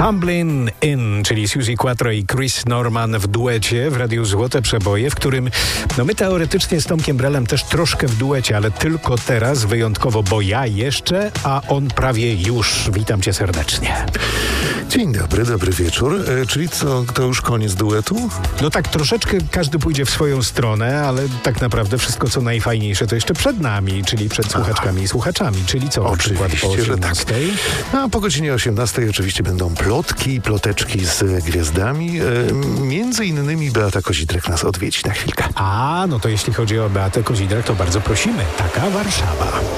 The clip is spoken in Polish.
Tumbling In, czyli Suzy Quattro i Chris Norman w duecie w Radiu Złote Przeboje, w którym my teoretycznie z Tomkiem Brelem też troszkę w duecie, ale tylko teraz wyjątkowo, bo ja jeszcze, a on prawie już. Witam cię serdecznie. Dzień dobry, dobry wieczór. Czyli co, to już koniec duetu? No tak, troszeczkę każdy pójdzie w swoją stronę, ale tak naprawdę wszystko co najfajniejsze to jeszcze przed nami, czyli przed słuchaczkami i słuchaczami, czyli co? Na przykład po 18? A po godzinie 18 oczywiście będą ploteczki z gwiazdami. Między innymi Beata Kozidrak nas odwiedzi na chwilkę. A, no to jeśli chodzi o Beatę Kozidrak, to bardzo prosimy. Taka Warszawa.